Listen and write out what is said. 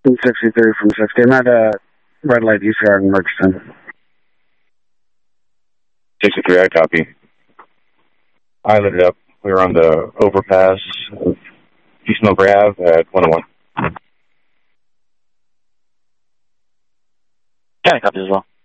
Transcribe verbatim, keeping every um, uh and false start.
sixty-three from sixty. I'm at uh, red light East Yard in Murchison. sixty-three, I copy. I lit it up. We were on the overpass of East Millbrae Ave at one oh one. Yeah, I copy as well.